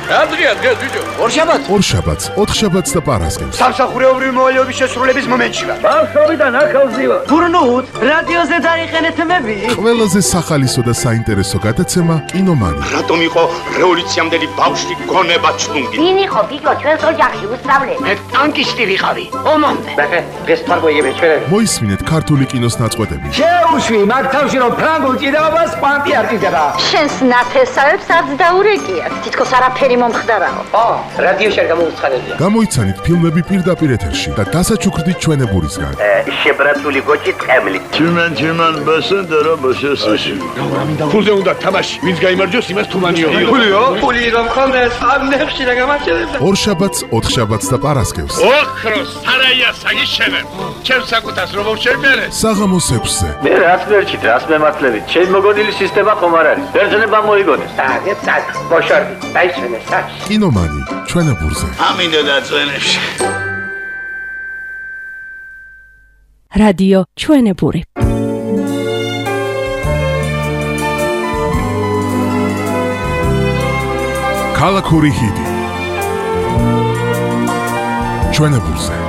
დღეა ბიჭო. ორშაბათს, ოთხშაბათს და პარასკევს. სამსახურეობრივი მოვალეობის შესრულების მომენტში ვარ. ბავშვობიდან ახალზე ვარ. გურნუთ, რადიოზე დაიყენეთ მები. ყველაზე სახალისო და საინტერესო გადაცემა კინომანი. რატომ იყო რევოლუციამდელი ბავშვი გონება ჩლუნგი? ვინ იყო ბიჭო ჩვენს ოჯახში უსწავლე? მე ტანკისტი ვიყავი. ომამდე. ბახე, დღეს თვარგოიები ჩვენები. მოისმინეთ ქართული კინოს ნაწყვეტები. შეუშვი, მაგ თავში რომ ფრანგულ ჭიდაობას პანტი არ ჭიდება. შენს ნათესავებს არც დაურეკიათ. თითქოს არაფერი მომხდარაო. რადიოში არ გამოუცხადებია. გამოიცანით ფილმები პირდაპირ ეთერში და დასაჩუქრდით ჩვენებურისგან. შებრაცული გოჭი ტყემლი. Чиман басендера басესაში. ფულზე უნდა თამაში. ვინც გაიმარჯვოს იმას თუმანიო. ფული რომ ხონდეს, ამ ნებში რა გამარჯვებდა. ორშაბათს, ოთხშაბათს და პარასკევს. ოქროს სარაია საგიშენე. ჩემს საკუთას რომ შევმერე. საღამოს 6-ზე. მე რაც მერჩით, რაც მემართლებით. ჩემ მოგონილი სისტემა ხომ არ არის. ბერძნება მოიგონეს. დაგეთ სად. ბოშორდი, დაისვენე სად. კინომანი, ჩვენებურზე. ამინდა დაწვენებში. რადიო ჩვენებური. ქალაქური ჰიტი. ჩვენებურზე.